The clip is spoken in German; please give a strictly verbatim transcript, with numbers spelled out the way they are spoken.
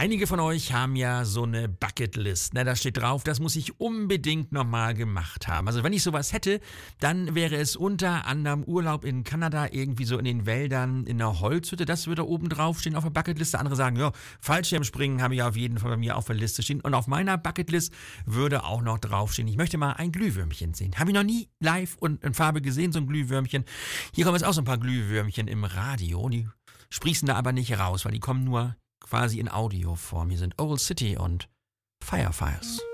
Einige von euch haben ja so eine Bucketlist. Ne, da steht drauf, das muss ich unbedingt nochmal gemacht haben. Also wenn ich sowas hätte, dann wäre es unter anderem Urlaub in Kanada, irgendwie so in den Wäldern, in einer Holzhütte. Das würde oben drauf stehen auf der Bucketliste. Andere sagen, ja, Fallschirmspringen habe ich auf jeden Fall bei mir auf der Liste stehen. Und auf meiner Bucketlist würde auch noch draufstehen, ich möchte mal ein Glühwürmchen sehen. Habe ich noch nie live und in Farbe gesehen, so ein Glühwürmchen. Hier kommen jetzt auch so ein paar Glühwürmchen im Radio. Die sprießen da aber nicht raus, weil die kommen nur quasi in Audioform. Hier sind Old City und Firefires.